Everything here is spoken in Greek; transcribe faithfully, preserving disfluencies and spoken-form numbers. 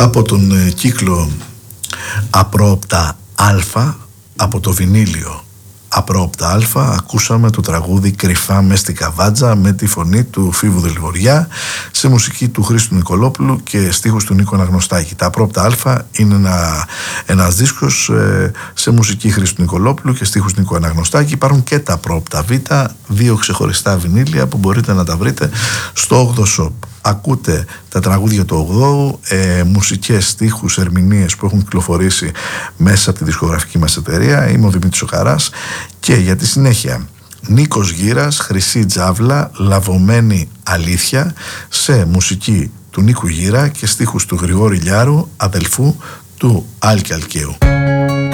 Από τον ε, κύκλο Απρόοπτα Α, από το βινίλιο Απρόοπτα Α, ακούσαμε το τραγούδι «Κρυφά μες στην Καβάτζα» με τη φωνή του Φίβου Δελβοριά, σε μουσική του Χρήστου Νικολόπουλου και στίχους του Νίκο Αναγνωστάκη. Τα Απρόοπτα Α είναι ένα, ένας δίσκος ε, σε μουσική Χρήστου Νικολόπουλου και στίχους Νίκο Αναγνωστάκη. Υπάρχουν και τα Απρόοπτα Β, δύο ξεχωριστά βινίλια που μπορείτε να τα βρείτε στο όγδοο Shop. Ακούτε τα τραγούδια του ογδόου, ε, μουσικές, στίχους, ερμηνείες που έχουν κυκλοφορήσει μέσα από τη δισκογραφική μας εταιρεία. Είμαι ο Δημήτρης ο Χαράς και για τη συνέχεια Νίκος Γύρας, Χρυσή Τζάβλα, Λαβωμένη Αλήθεια, σε μουσική του Νίκου Γύρα και στίχους του Γρηγόρη Λιάρου, αδελφού του Άλκη Αλκαίου.